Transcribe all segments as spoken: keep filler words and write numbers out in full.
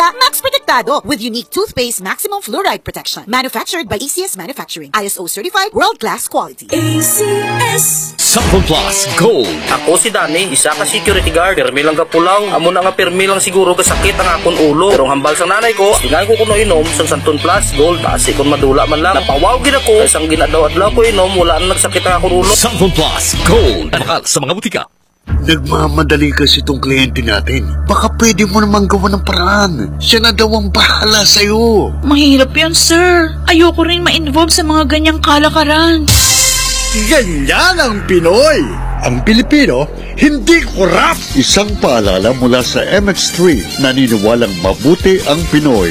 Kaya Max Protektado with unique toothpaste maximum fluoride protection. Manufactured by A C S Manufacturing. I S O certified, world-class quality. A C S Samsung Plus Gold. Ako si Dani, isa ka security guard. Pirmi lang ka pulang. Amo na nga pirmi lang siguro kasakit ang akong ulo. Pero hambal sa nanay ko, tingay ko kuno inom sa Samsung Plus Gold. Kasi kung madula man lang, napawaw gid ako. Isang ginadaw-adlaw ko inom, wala na nagsakit ang akong ulo. Samsung Plus Gold. Mahal sa mga butika. Nagmamadali kasi itong kliyente natin. Baka pwede mo naman gawa ng paraan. Siya na daw ang bahala sa'yo. Mahirap yan, sir. Ayoko rin ma-involve sa mga ganyang kalakaran. Ganyan ang Pinoy. Ang Pilipino, hindi korap. Isang paalala mula sa M X three. Naniniwalang mabuti ang Pinoy.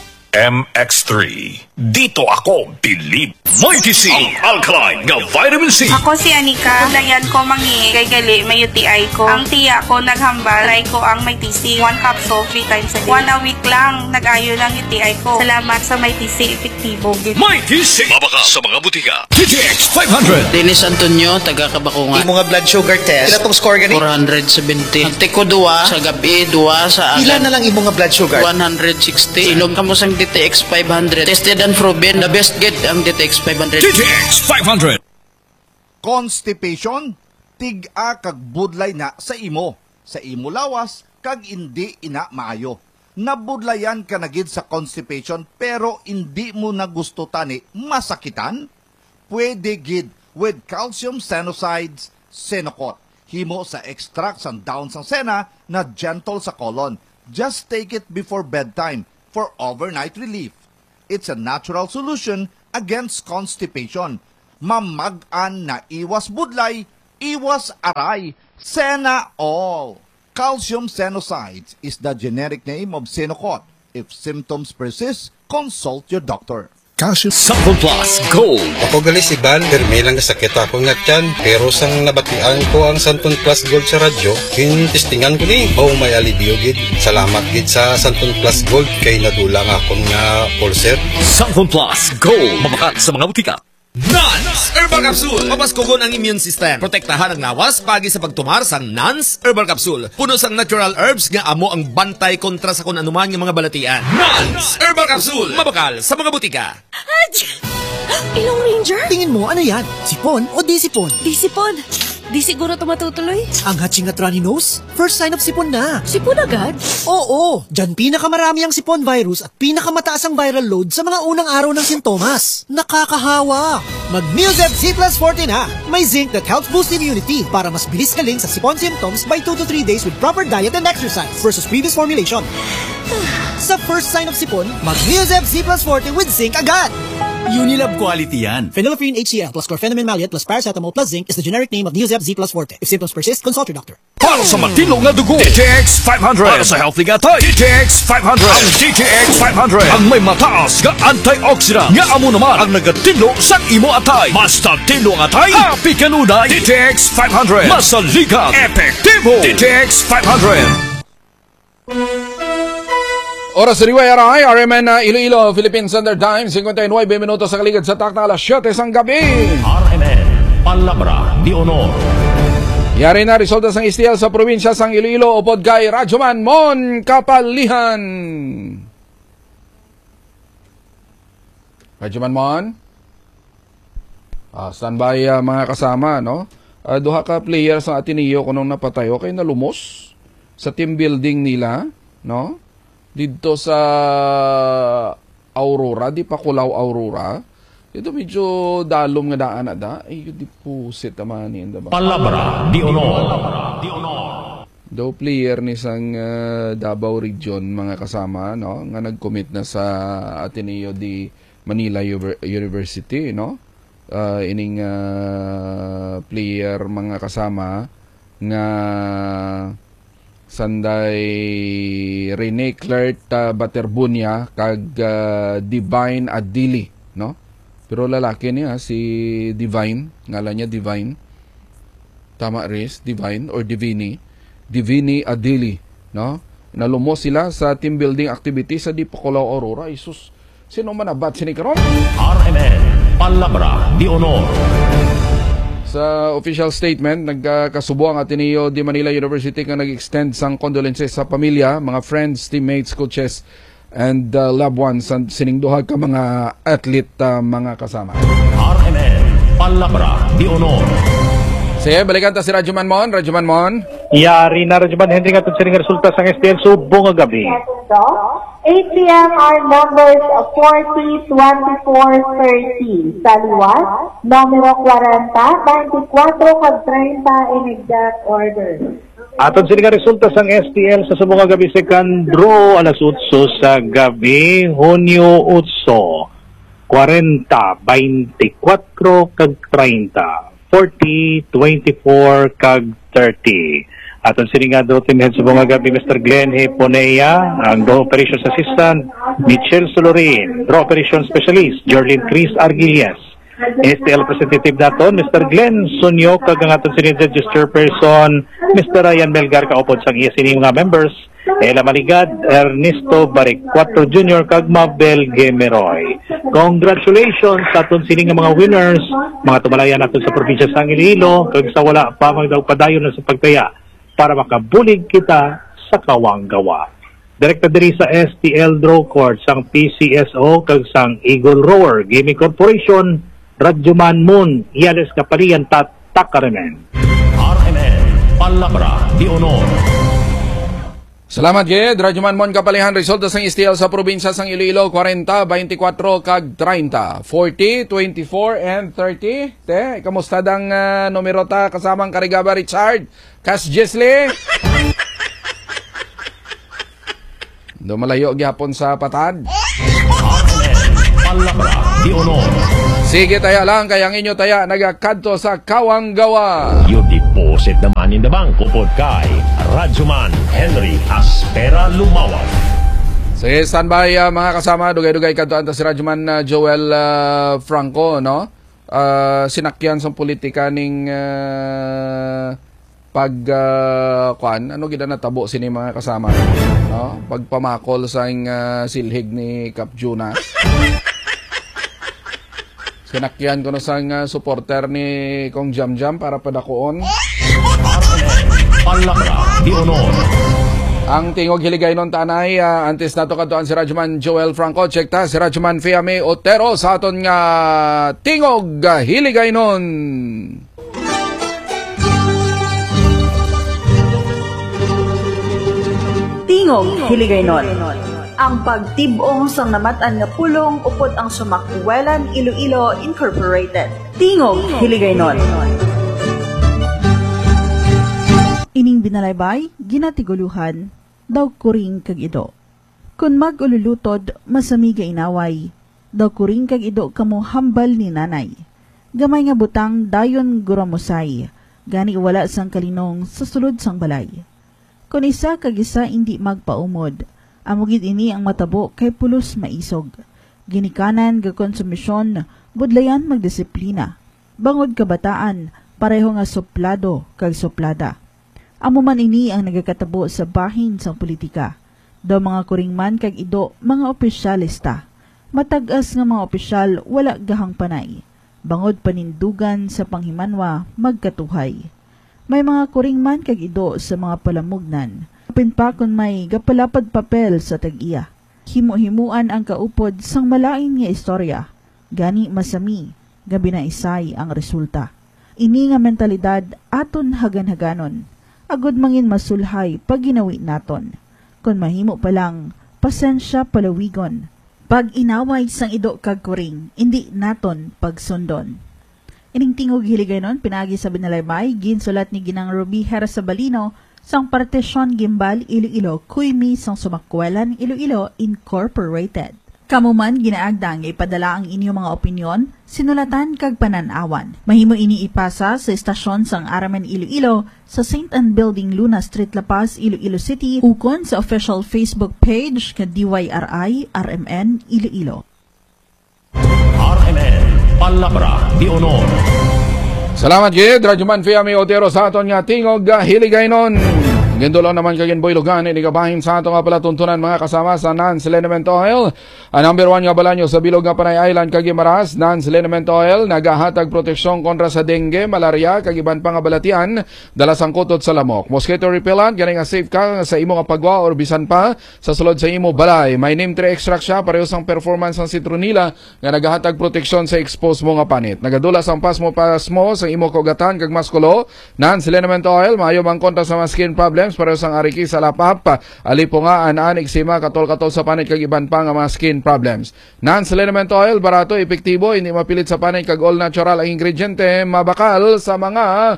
M X three. Dito ako bilib. Mighty C. Ang alkaline nga vitamin C. Ako si Anika. Dayan ko mangi kay gali may U T I ko. Ang tiya ko naghambal. Try ko ang may T C. One capsule, three times a day. One a week lang. Nag-ayo ng U T I ko. Salamat sa may T C. Epektibo. Mighty C. Mabaka sa mga butika. T T X five hundred. Dennis Antonio, taga Kabakungan. Imo nga blood sugar test. Pila tong score gani? four seventy. Ang tiko duwa sa gabi, duwa sa Pila na lang imo nga blood sugar? one sixty. Ilom kamo sang D T X five hundred. Tested and proven. The best get ang D T X five hundred. T T X five hundred. Constipation, tig-a kag budlay na sa imo. Sa imo lawas, kag hindi ina maayo. Nabudlayan ka na gid sa constipation pero hindi mo na gusto tani masakitan? Pwede gid with calcium senosides, Senocot. Himo sa extract sa down sang sena na gentle sa colon. Just take it before bedtime for overnight relief. It's a natural solution against constipation. Mamag-an na iwas budlay, iwas aray, Sena all. Calcium Senosides is the generic name of Senocot. If symptoms persist, consult your doctor. Calcium Samsung Plus Gold. Ako gali si Van, permi lang sakit ako nga tiyan. Pero sang nabatian ko ang Samsung Plus Gold sa radyo, kinistingan ko ni, oh may alibio gid. Salamat gid sa Samsung Plus Gold kay nadulang akong nga pulser. Samsung Plus Gold. Mabakat sa mga butika. Nans Herbal Capsule. Mapaskugon ang immune system. Protektahan ang lawas pagi sa pagtumar sang Nans Herbal Capsule. Puno sang natural herbs nga amo ang bantay kontra sa kung anuman nga mga balatian. Nans Herbal Capsule. Mabakal sa mga butika. Ilong Ranger? Tingin mo, ano yan? Sipon o di sipon? Di sipon. Di siguro ito matutuloy. Ang hatching at runny nose? First sign of sipon na. Sipon agad? Oo, dyan pinakamarami ang sipon virus at pinakamataas ang viral load sa mga unang araw ng sintomas. Nakakahawa. Mag-Neosep Z plus forty na. May zinc that helps boost immunity para mas bilis galing sa sipon symptoms by two to three days with proper diet and exercise versus previous formulation. Sa first sign of sipon, mag-Neosep Z plus forty with zinc agad. Unilab quality yan. Phenylephrine H C l plus chlorpheniramine maleate plus paracetamol plus zinc is the generic name of Neosep Z plus forte. If symptoms persist, consult your doctor. Para sa matilong na dugo, T T X five hundred. Para sa healthy gatay, T T X five hundred. Ang T T X five hundred ang may mataas nga antioxidant nga amo naman ang nagatilo sa imo atay. Basta tilo ang atay, happy kanunay. T T X five hundred. Masaligan, epektibo. T T X five hundred. Oras sa Riway R I, R M N uh, Iloilo, Philippine Standard Time, fifty-nine minutos sa kaligid sa takna, alas siyete sang gabi. R M N, Palabra de Honor. Yari na resulta sang istiel sa probinsya sang Iloilo, upod kay Radyoman Mon Kapalihan. Radyoman Mon? Ah, standby uh, mga kasama, no? Uh, duha ka players sa Ateneo kunong napatay, okay na lumos sa team building nila, no? Dito sa Aurora, di pa Kulaw Aurora. Dito medyo dalom nga daan na da. Ay, yun di po sit naman yun. Palabra, di honor. Di honor. Daw player ni sang uh, Davao Region, mga kasama, no? Nga nag-commit na sa Ateneo di Manila University, no? Uh, ining uh, player, mga kasama, nga sanday Rene Clert uh, Baterbunya kag uh, Divine Adili, no? Pero lalaki niya si Divine, ngalan niya Divine. Tama res, Divine or Divini. Divini Adili, no? Nalumos sila sa team building activity sa Dipakulaw Aurora. Isus, sino man abat sinikaron? R M N, Palabra de Honor. Sa official statement, nagkasubo ang Ateneo de Manila University nga nag-extend sang condolences sa pamilya, mga friends, teammates, coaches, and uh, loved ones sa siningduhag ka mga athlete, uh, mga kasama. R M N Palabra de Honor. Sige, balikan ta si Radyoman Mon. Radyoman Mon. Yari na Radyoman Henry nga sa resulta sa S T L subong nga gabi. eight p m are numbers of forty, twenty-four, thirty. Sa liwas, numero forty, twenty-four, kag thirty in exact order. Aton sila nga resulta sa S T L sa subong nga gabi second draw alas utso sa gabi, Hunyo utso. forty, twenty-four, kag thirty. forty, twenty-four, kag thirty. Aton siningad do team head sa mga gabi Mister Glenn Heponea, ang Draw Operations Assistant Michelle Solorin, Draw Operations Specialist Jorlyn Chris Arguillas, S T L Representative naton Mister Glenn Sunyo, kag ang aton siningad Gesture Person Mister Ryan Melgar, kaupod sang iya sining mga members Ella Maligad, Ernesto Baricquatro Junior, kag Mabel Gemeroy. Congratulations sa aton sining nga mga winners, mga tumalayan naton sa probinsya sang Iloilo, kag sa wala pa magdaw padayon na sa pagtaya para makabulig kita sa Kawanggawa. Direkta diri sa S T L Draw Court sang P C S O kag sang Eagle Rower Gaming Corporation, Radyoman Moon, Yales Kapalian, Tat Takaremen. R M N Palabra de Honor. Salamat gid, Radyoman Mon Kapalihan. Resulta sang S T L sa probinsya sang Iloilo, forty, twenty-four, kag thirty. forty, twenty-four, and thirty. Te, kamusta dang uh, numero ta kasamang Karigaba Richard? Kas Jesli? Do malayo gyapon sa patad. R M N Palabra de Honor. Sige taya lang, kaya ang inyo taya nagakadto sa Kawanggawa. You deposit naman in the bank. Upod kay Radyoman Henry Aspera Lumawag. Sige, standby uh, mga kasama. Dugay-dugay kadto anta si Radyoman uh, Joel uh, Franco, no? Uh, sinakyan sa politika ning uh, pag uh, kuan, ano gid na tabo sini mga kasama, no? Pagpamakol sa uh, silhig ni Cap Jonas. Sinakyan ko na sa uh, supporter ni Kong Jam Jam para padakuon. Palabra de Honor. Ang tingog hiligay nun tanay, uh, antes nato katuan si Radyoman Joel Franco. Check ta, si Radyoman Fiame Otero sa aton nga tingog uh, hiligay nun. Tingog hiligay nun. Ang pagtibong sang namatan nga pulong upod ang Sumakwelan Iloilo Incorporated. Tingog hiligaynon. Ining binalaybay, ginatiguluhan, daw kuring kag ido. Kung mag-ululutod, masamiga inaway, daw kuring kag ido kamo hambal ni nanay. Gamay nga butang dayon guramusay, gani wala sang kalinong sa sulod sang balay. Kung isa kag isa hindi magpaumod, amugid ini ang matabo kay pulos maisog. Ginikanan ga konsumisyon, budlayan magdisiplina. Bangod kabataan, pareho nga suplado kag suplada. Amo man ini ang nagakatabo sa bahin sang politika. Daw mga kuringman kag ido mga opisyalista. Matag-as nga mga opisyal wala gahang panay. Bangod panindugan sa panghimanwa magkatuhay. May mga kuringman kag ido sa mga palamugnan. Pa kung may gapalapad papel sa tag-iya. Himu-himuan ang kaupod sang malain nga istorya. Gani masami, gabi na isay ang resulta. Ini nga mentalidad aton hagan-haganon. Agud mangin masulhay pag ginawi naton. Kung mahimo pa lang, pasensya palawigon. Pag inaway sang ido kag kuring, hindi naton pagsundon. Ining tingog hiligaynon, pinagi sa binalaybay, ginsulat ni Ginang Ruby Herasabalino, sang Partisyon Gimbal Iloilo, Kuymi sang Sumakwelan Iloilo Incorporated. Kamuman ginaagdang ipadala ang inyong mga opinyon, sinulatan kag pananawan. Mahimo ini ipasa sa estasyon sang R M N Iloilo sa Saint Anne Building, Luna Street, La Paz, Iloilo City, ukon sa official Facebook page ka D Y R I R M N Iloilo. R M N Palabra de Honor. Salamat gid, Radyoman Fiame Otero sa aton nga tingog hiligaynon. Gindulo naman kagin boy lugan ini kabahin sa ato nga pala tuntunan mga kasama sa Nance Liniment Oil. Ang number one nga bala nyo sa bilog nga Panay Island kag Maras, Nance Liniment Oil nagahatag proteksyon kontra sa dengue, malaria kag iban pa nga balatian dala sang kutot sa lamok. Mosquito repellent gani nga safe ka sa imo nga pagwa or bisan pa sa sulod sa imo balay. May neem tree extract siya pareho sang performance sang citronella nga nagahatag proteksyon sa expose mo nga panit. Nagadula sang pasmo pasmo sa imo kugatan kag maskulo. Nance Liniment Oil maayo man kontra sa mga skin problems pareho sang ariki sa lapap, alipungaan, anig, sima, katol-katol sa panit kag iban pa nga mga skin problems. Nance Liniment Oil, barato, epektibo, hindi mapilit sa panit kag all natural ang ingrediente, mabakal sa mga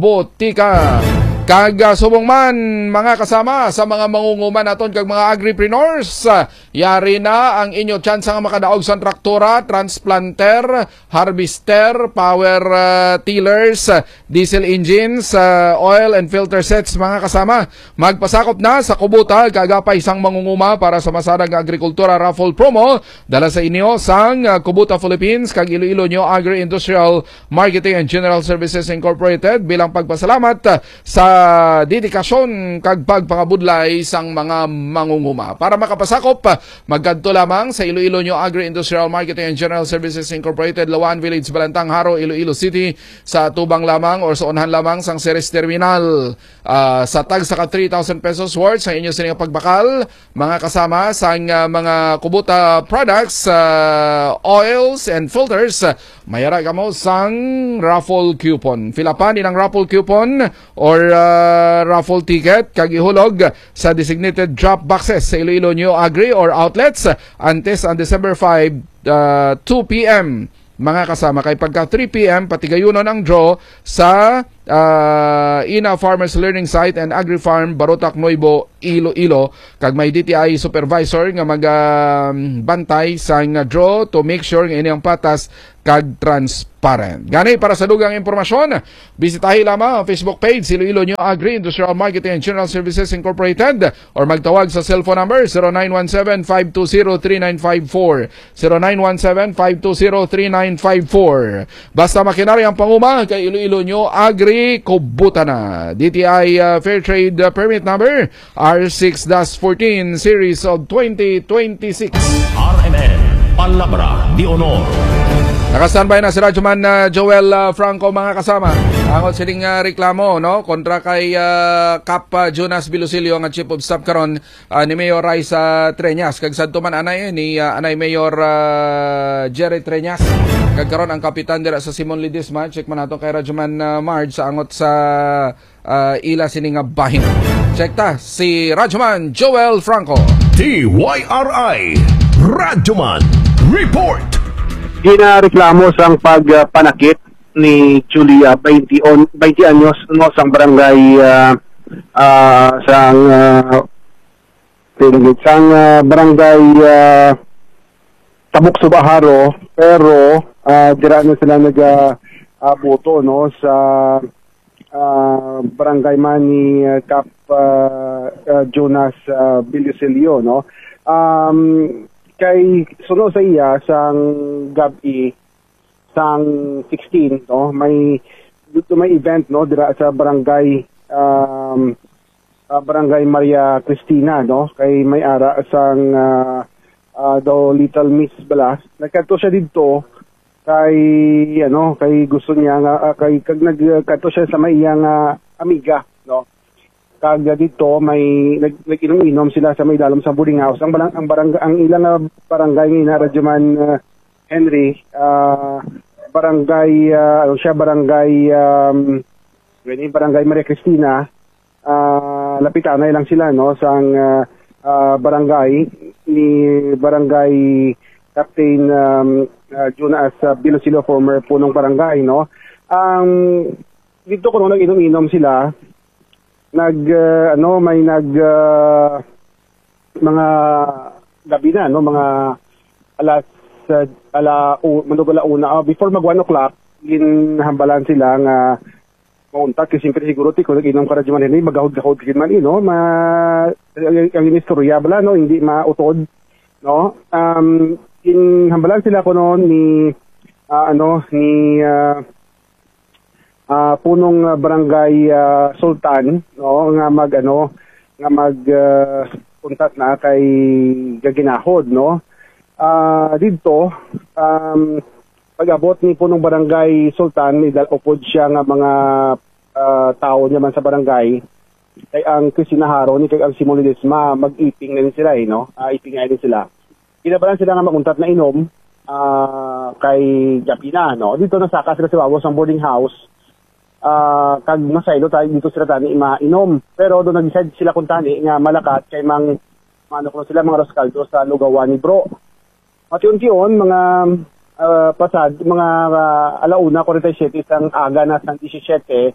botika. Kag uh, subong man mga kasama sa mga mangunguman naton kag mga agripreneurs, uh, yari na ang inyo chance nga makadaog sa traktora, transplanter, harvester, power uh, tillers, uh, diesel engines, uh, oil and filter sets mga kasama. Magpasakop na sa Kubuta kagapay isang mangunguma para sa masadang agrikultura raffle promo dala sa inyo sang uh, Kubuta Philippines kag Iloilo New Agri-Industrial Marketing and General Services Incorporated bilang pagpasalamat uh, sa dedikasyon kag pagpangabudlay sang mga mangunguma. Para makapasakop, magkadto lamang sa Iloilo New Agri-Industrial Marketing and General Services Incorporated, Lawan Village, Balantang, Haro, Iloilo City, sa tubang lamang or sa unahan lamang sang Ceres Terminal. Uh, sa tag sa ka three thousand pesos worth sa inyo sining pagbakal, mga kasama sang uh, mga Kubuta products, uh, oils and filters, uh, mayara ka mo sang raffle coupon. Filapan din ang raffle coupon or uh, Uh, raffle ticket kag ihulog sa designated drop boxes sa Iloilo New Agri or outlets antes ang December five, uh, two p m mga kasama. Kay pagka three p m patigayunon ang draw sa uh, Ina Farmers Learning Site and Agri Farm Barotac, Nuevo, Iloilo. Kag may D T I supervisor nga magbantay uh, sa nga draw to make sure nga ini ang patas kag transparent. Gani para sa dugang impormasyon, bisitahi lamang ang Facebook page Iloilo New Agri Industrial Marketing and General Services Incorporated or magtawag sa cellphone number zero nine one seven, five two zero, three nine five four zero nine one seven, five two zero, three nine five four. Basta makinari ang panguma kay Iloilo New Agri, Kubuta na. D T I uh, Fair Trade uh, Permit number R six dash fourteen Series of twenty twenty-six. R M N Palabra de Honor. Naka-standby na si Radyoman uh, Joel uh, Franco mga kasama. Angon sining uh, reklamo no kontra kay uh, Kap uh, Jonas Bilusilio nga Chief of Staff karon uh, ni Mayor Raisa Treñas kag sadto man anay ni uh, anay Mayor uh, Jerry Treñas kag karon ang kapitan dira sa Simon Ledesma. Check man nato kay Radyoman uh, Marge sa angot sa uh, ila sining uh, bahin. Check ta si Radyoman Joel Franco. T Y R I Radyoman Report. Ginareklamo sang pagpanakit ni Julia twenty, on, twenty anyos no sang barangay uh, uh, sang uh, sang uh, barangay uh, Tabuk Subaharo, pero uh, dira na sila nag-abuto uh, no sa uh, barangay man ni uh, Kap uh, uh, Jonas uh, Bilusilio no. Um, kay suno sa iya sang gabi sang sixteen no may dito may event no dira sa barangay um, uh, barangay Maria Cristina no kay may ara sang uh, uh, do Little Miss Balas. Nagkadto siya didto kay ano kay gusto niya nga uh, kay kag nagkadto siya sa may iyang uh, amiga no. Kag dito may nag-inom-inom sila sa may dalom sa boarding house. Ang barang ang barangay ang ilang uh, barangay ni Radyoman uh, Henry uh, barangay uh, ano siya barangay um ganyan barangay Maria Cristina uh, lapitanay lang sila no sang uh, uh, barangay ni barangay Captain um, uh, Jonas uh, Bilusilio, former punong barangay no. Ang um, dito ko nung nag-inom-inom sila nag uh, ano may nag uh, mga gabi na no mga alas uh, ala uh, manugala una uh, before mag one o'clock ginhambalan sila nga maunta kasi siyempre siguro ti ko nag-inom ka radyo man ni magahod-gahod kin man no ma ang istorya bala no hindi mautod no um ginhambalan sila ko noon ni uh, ano ni uh, uh, punong uh, barangay uh, Sultan, no, nga mag ano nga mag uh, puntat na kay gaginahod, no. Uh, dito um, pag-abot ni punong barangay Sultan, idalupod siya nga mga uh, tao niya man sa barangay kay ang Krisinaharo ni kay ang Simon Ledesma mag-iping na rin sila eh, no? Uh, iping na rin sila. Kinabalan sila nga maguntat na inom uh, kay Japina, no? Dito nasaka sila sa Wawos ang boarding house. Uh, kag masaylo tayo dito sila tani mainom. Pero doon nag-decide sila kung tani nga malakat kay mang mano ko sila mga Roscaldo sa lugawan ni bro. Mati-unti-on mga uh, pasad, mga uh, alauna, forty-seven isang aga na sang seventeen,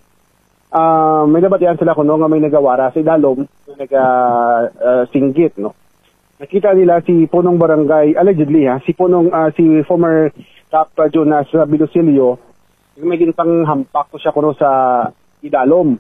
uh, may nabatian sila kuno nga may nagawara sa idalom na naga-singgit, uh, no? Nakita nila si punong barangay, allegedly ha, si punong, uh, si former Cap Jonas Bilosilio, may gintang hampak ko siya kuno sa idalom.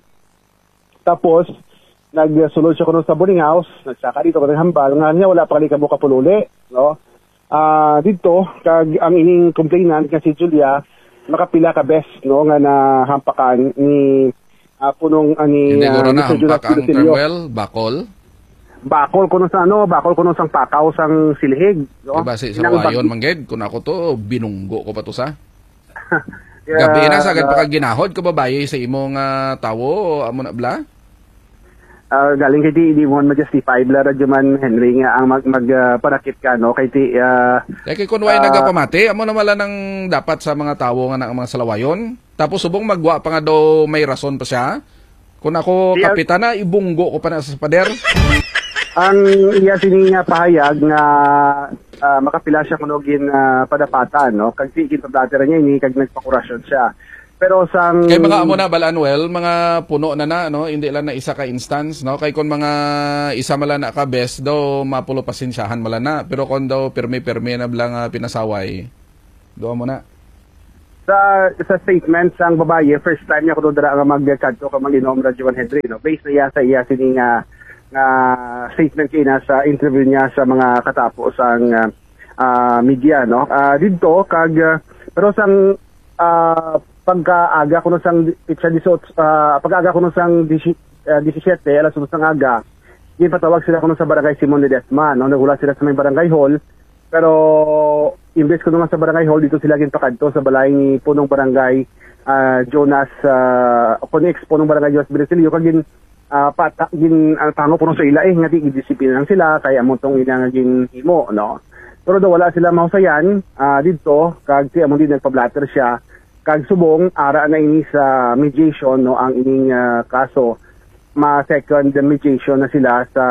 Tapos, nagsulod siya kuno sa boarding house, nagsaka dito kanang hambal, nga niya wala pa kali kabuka pululi, no? Ah, uh, dito kag ang ining complainant nga si Julia makapila ka best, no, nga nahampakan ni uh, punong ani Hindi uh, na hampak ang Carmel, bakol. Bakol kuno sa ano, bakol kuno sang pakaw sang silhig, no? Diba si sa wayon mangged kun ako to binunggo ko pa to sa. Gabi na sagad pa kag ginahod ko babaye sa imong uh, tawo amo na bla. Uh, galing kay ti di mo ma-justify bla radyo man Henry nga ang mag, mag uh, parakit ka, no, kay ti uh, kay kun way uh, nagapamati amo na mala nang dapat sa mga tawo nga na mga salawayon tapos subong magwa pa nga daw may rason pa siya kun ako yeah, kapitana ibunggo ko pa na sa pader. Ang iya sini nga pahayag nga uh, makapila siya kuno gin uh, padapatan, no, kag ti kintablatera niya ini kag nagpakurasyon siya. Pero sang kay mga amo na Balanuel, mga puno na na, no, hindi lang na isa ka instance, no, kay kon mga isa mala na ka best daw mapulo pasensyahan mala na, pero kon daw permi-permi na blang uh, pinasaway do mo na sa sa statement sang babaye, first time niya kuno dira nga magkadto ka mag-inom radyo one Henry, no, based na iya sa iya sini nga nga statement kina sa interview niya sa mga katapos ang uh, uh, media, no. Uh, dito kag uh, pero sang uh, pagkaaga kuno sang pitsa disot uh, pagkaaga kuno sang seventeen alas dos ng aga gipatawag sila kuno sa barangay Simon Ledesma, no, nagula sila sa may barangay hall pero imbes kuno nga sa barangay hall dito sila ginpakadto sa balay ni punong barangay uh, Jonas uh, Conex punong barangay Jonas Bilosilio kag gin uh, pata gin ang uh, tango puno sa ila eh nga di disiplina lang sila kaya among tong ina nga gin himo, no, pero daw wala sila mahusayan uh, dito kag ti among din nagpa-blatter siya kag subong ara na ini sa mediation, no, ang ining uh, kaso ma second mediation na sila sa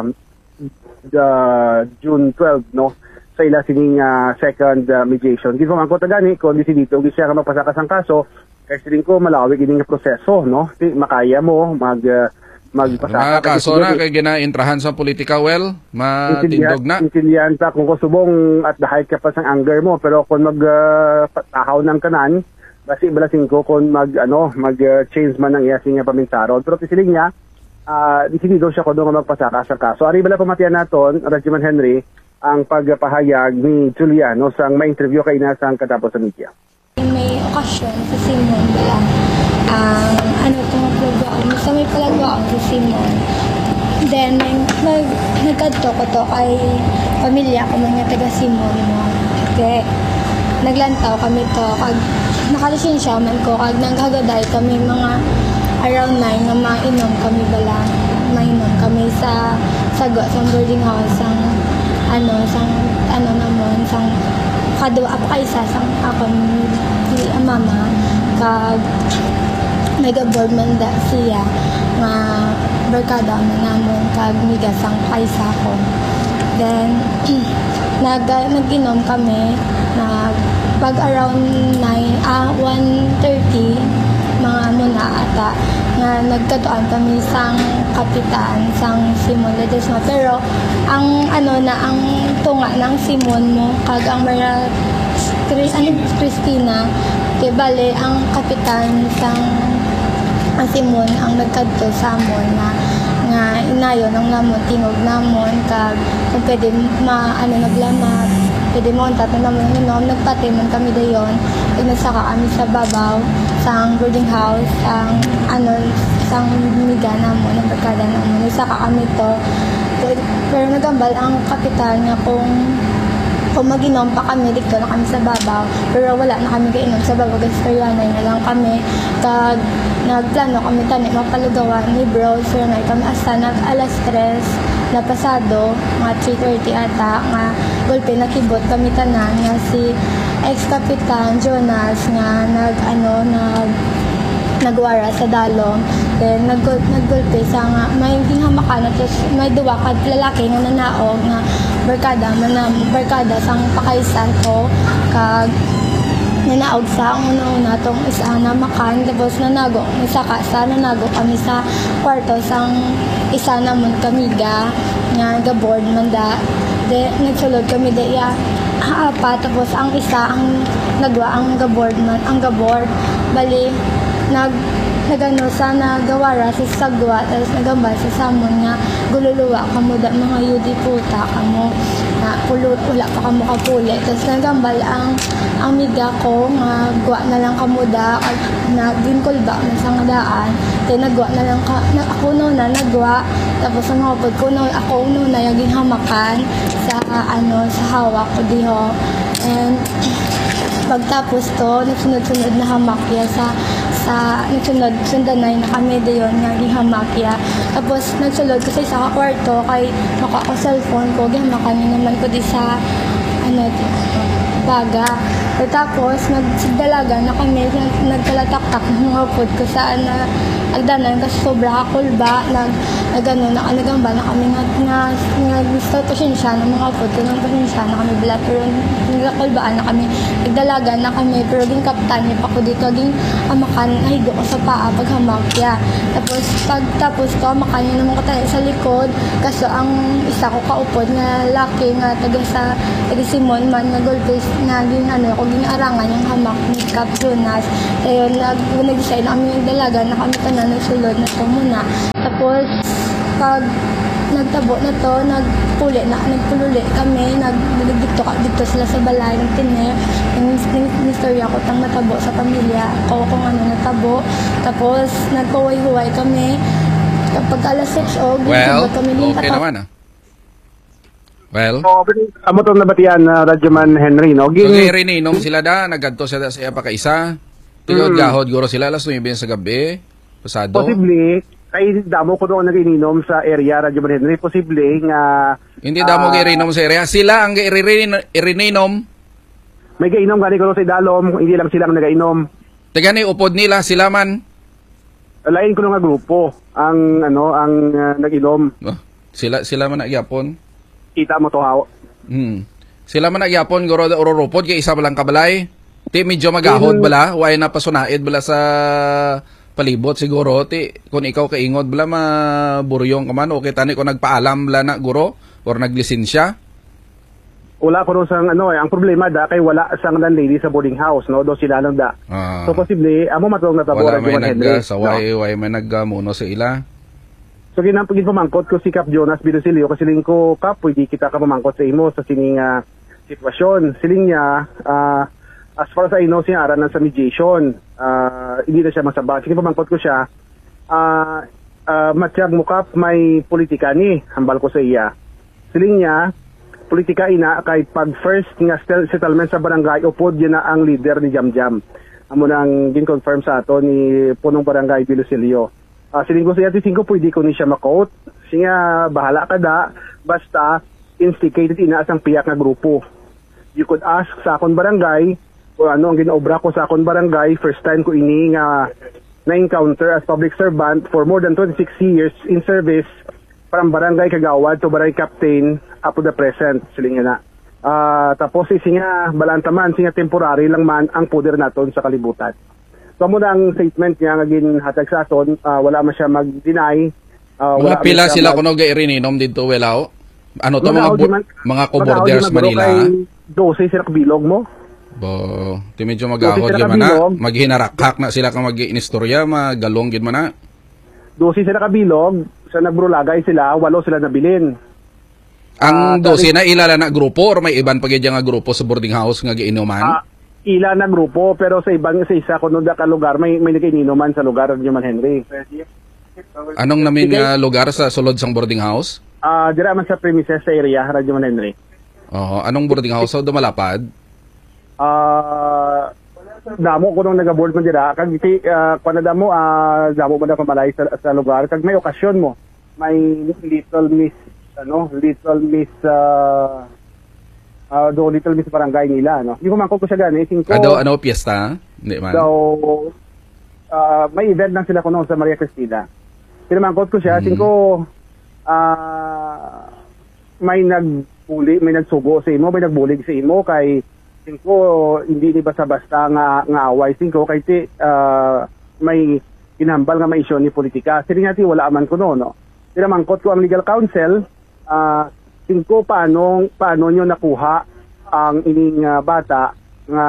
the June twelfth, no, sa ila sining uh, second uh, mediation. Di ko man ko tagani kung di si dito gi siya ka magpasakas ang kaso kay siling ko malawig ining proseso, no, di makaya mo mag uh, magpasaka mga kaso na kay ginaintrahan sa politika, well matindog na intindihan ta kung kusubong at the height ka pa sang anger mo, pero kung mag uh, tahaw ng kanan basi balasing ko kung mag ano mag uh, change man ang iyasing nga paminsaron, pero tisiling niya uh, disinido siya ko doon nga magpasaka sa kaso. Ari bala pamatian naton Radyo Henry ang pagpahayag ni Julia, no, sang may interview kay na sang katapos sa media. May okasyon sa Simon bala ang um, ano tong plagwa sa may palagwa sa Simon, then nag nagkadto ko to kay pamilya ko mga taga Simon, no, okay, naglantaw kami to kag nakalisensya man ko kag naghagaday kami mga around nine nga mainom kami bala mainom kami sa sago sa boarding house sang ano sang ano namon sang kadua pa kaysa sang akon ni mama kag nag-board man da siya nga barkada man namon kag migasang kaysa ko, then nag nag-inom kami na pag around nine, ah, one thirty, mga muna ata, nga nagkatuan kami sang kapitan, sang Simon Ledesma. Pero, ang ano na, ang tunga ng Simon mo, kag ang Maria ano, Cristina, kaya bale, ang kapitan sang ang Simon, ang nagkadto sa amon na nga inayo ng namon, tingog namon, kag kung pwede ma, ano, naglamat, pwede mo ang tatanong naman, no, nagpatiman kami dayon, Pag nagsaka kami sa babaw, sa boarding house, ang ano, sa miga na mo, ng barkada na mo, nagsaka kami to. Pero nagambal ang kapitan nga kung kung mag-inom pa kami, dito na kami sa babaw. Pero wala na kami kainom sa babaw, gastoryanay na lang kami. Kag nagplano kami tani, mapalugawan ni bro, so na kami hasta nag alas tres na pasado, mga three thirty ata, nga gulpe nakibot kami tanan, nga si ex-kapitan Jonas, nga nag, ano, nag, nagwara sa dalom. Then nag naggulpe sa nga may hamakan at may duwa kad lalaki nga nanaog nga barkada manam barkada sang pakaisan ko kag nanaog sa una-una tong isa na makan tapos nanago isa ka sa nanago kami sa kwarto sang isa namon kamiga nga gaboard manda de nagsulod kami de ya apat tapos ang isa ang nagwa ang gaboard man ang gaboard bali nag nagano sa nagawara sa sagwa tapos nagambal sa samon nga gululuwa kamo da mga yudi puta kamo na pulot wala pa kamo kapuli tapos nagambal ang ang miga ko nga gwa na lang kamo da na ginkulba man sa daan then nagwa na lang ka na, ako no na nagwa tapos ang hapod ko no ako no na yung hamakan sa ano sa hawak ko diho and pagtapos to nagsunod-sunod na hamakya sa sa nagsunod sundanay na kami dayon nga gihamakya tapos nagsulod ko sa isa ka kwarto kay maka ko cellphone ko gihamakan naman ko di sa ano baga tapos nagdalaga na kami nagkalatak-tak ng mga food ko sa na agdanan kasi sobra kulba nag nagano na nagamba na kami nga nga, nga gusto pasensya ng mga food ko nang pasensya na kami bla pero nagakulbaan na kami nagdalaga na kami pero ging kaptan niya pa ko dito ging amakan nahigo ko sa paa paghamakya tapos pag tapos ko amakan niya naman ko tayo sa likod kaso ang isa ko kaupod nga laki nga taga sa taga Simon man nga gold face nga ging ano ko ging arangan yung hamak ni Cap Jonas ayun nag nag-decide na kami nagdalaga na kami tanan nagsulod na to muna tapos pag nagtabo na to nagpuli na nagpululi kami nag dito dito sila sa balay nagtiner ng istorya ko tang natabo sa pamilya ko kung ano natabo tapos nagkuway-huway kami kapag alas six o well kami okay naman ah well oh, amo to nabatian na uh, Radyoman Henry no ging okay, rininom sila da nagadto sa sa pa kaisa tigod mm. gahod guro sila alas nine sa gabi pasado posible kay damo ko doon nag-ininom sa area Radyoman Henry posible nga hindi damo uh, girinom sa area sila ang irinom may gainom gani ko sa dalom hindi lang sila ang nagainom tagani upod nila sila man lain ko nga grupo ang ano ang uh, nag-inom oh, sila sila man nagyapon kita mo to haw hmm sila man nagyapon guro ururupod kay isa lang kabalay ti medyo magahod mm. bala way na pasunaid bala sa palibot siguro ti kung ikaw kaingod bala maburyong ka man okay tani ko nagpaalam bala na guro or naglisensya wala ko sang ano eh ang problema da kay wala sang landlady sa boarding house no do sila lang da ah. So posible amo matong natabo wala may nag sa way way may nagmuno sa ila so ginampagin pamangkot ko si Cap Jonas Bidosilio kasi ling ko Cap pwede kita ka pamangkot sa imo sa sining uh, sitwasyon siling niya uh, as far as I know, siya aranan sa mediation. Uh, hindi na siya masaba. Sige, pamangkot ko siya. Uh, uh, Matiyag Mukap, may politika ni. Hambal ko sa iya. Siling niya, politika ina, kay pag first nga settlement sa barangay, upod yun na ang leader ni Jam Jam. Amo nang gin-confirm sa ato ni punong barangay Bilosilio. Uh, siling ko sa iya, tising ko, pwede ko ni siya makot. Siya, bahala ka da, basta instigated ina asang piyak na grupo. You could ask sa akong barangay, o ano ang ginaobra ko sa akong barangay, first time ko ini nga na-encounter as public servant for more than twenty-six years in service from barangay Kagawad to barangay captain up to the present siling na. Uh, tapos isinga balantaman singa temporary lang man ang poder naton sa kalibutan. So mo ang statement niya nga ginhatag sa aton, uh, wala man siya mag-deny. Uh, wala pila sila kuno ga irininom didto welao. Ano to mga mga, mga co-borders Manila. Dose sila kabilog mo. Bo, ti medyo magahod gyud man na, maghinarakak na sila kang mag-inistorya, magalong gyud man na. Dosi sila kabilog, sa nagbrulagay sila, walo sila nabilin. Ang uh, dosi na ilala na grupo or may iban pa gyud nga grupo sa boarding house nga giinuman? Uh, ila na grupo, pero sa ibang sa isa kuno da ka lugar may may nagininuman sa lugar ni Man Henry. Anong naming uh, lugar sa sulod sang boarding house? Ah, uh, dira man sa premises sa area Radyo Man Henry. Oo, anong boarding house sa dumalapad? Ah, uh, damo ko nung nag-board man dira kag iti uh, kuno damo ah uh, damo man na pamalay sa, sa lugar kag may okasyon mo. May Little Miss ano, Little Miss uh, uh, do Little Miss barangay nila, no. Hindi ko man ko siya gani, cinco. Ano ano piyesta? Hindi man. So, uh, may event lang sila kuno sa Maria Cristina. Pinamangkot ko siya, mm. ko uh, may nagbuli, may nagsugo sa imo, may nagbulig sa imo kay tingko hindi ni basta-basta nga nga away tingko kay ti uh, may kinambal nga may isyu ni politika. Sini nga ti wala man kuno, no. Pinamangkot ko ang legal counsel, uh, tingko paano paano niyo nakuha ang ining uh, bata nga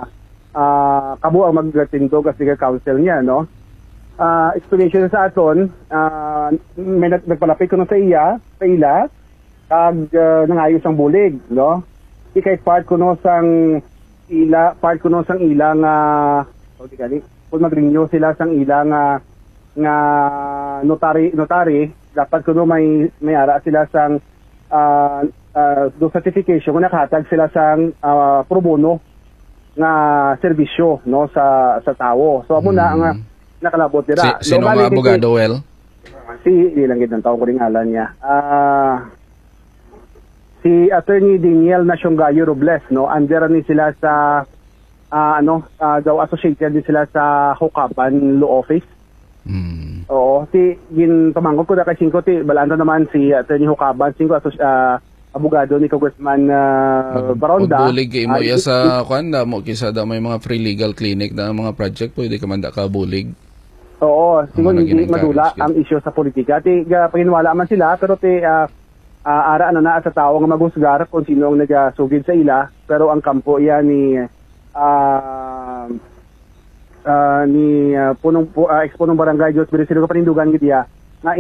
uh, kabo ang magtindog as legal counsel niya, no. Uh, explanation sa aton, uh, may nag nagpalapit ko na sa iya, sa ila, kag uh, nangayos ang bulig, no? Ikay part ko no sang ila, part ko no sang ila nga, o di kani, kung magrinyo sila sang ila nga, nga notary, notary, dapat ko no may, may ara sila sang, uh, uh, do certification, kung nakahatag sila sang uh, pro bono, nga serbisyo, no, sa, sa tao. So, amo na, ang, nakalabot nila. Si, sino nga abogado, well? Si, di lang ng tao ko rin ngalan niya. Uh, si Attorney Daniel Nasyonggayo Robles, no? Under ni sila sa, uh, ano, uh, daw associated din sila sa Hukapan Law Office. Hmm. Oo. Si, gin pamangkot ko na kay Cinco, ti, balanta naman si Attorney Hukapan, Cinco, uh, abogado ni Congressman uh, Baronda. Pagbulig kayo mo uh, sa kwan na mo kisa da may mga free legal clinic na mga project pwede ka man da ka bulig. Oo, siguro hindi madula ang isyu sa politika. Ti uh, paginwala man sila pero ti uh, uh, ara ano na sa tao nga maghusgar kung sino ang nagasugid sa ila, pero ang kampo iya ni uh, uh, ni uh, punong uh, ex-punong barangay Diyos Birisino ka panindugan gid iya